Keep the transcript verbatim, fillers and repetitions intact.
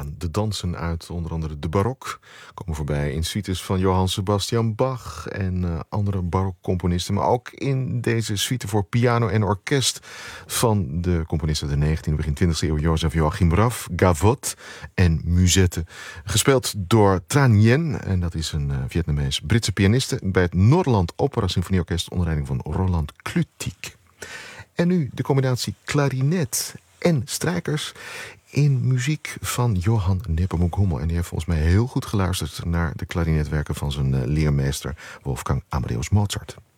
aan de dansen uit onder andere de barok. Komen voorbij in suites van Johann Sebastian Bach en uh, andere barokcomponisten. Maar ook in deze suite voor piano en orkest van de componisten uit de negentiende, begin twintigste eeuw. Joseph Joachim Raff, Gavotte en Musette. Gespeeld door Tran Nguyen. En dat is een uh, Vietnamees-Britse pianiste bij het Noorderland Opera Symfonieorkest onder leiding van Roland Klutik. En nu de combinatie klarinet en strijkers in muziek van Johann Nepomuk Hummel. En die heeft volgens mij heel goed geluisterd naar de klarinetwerken van zijn uh, leermeester Wolfgang Amadeus Mozart.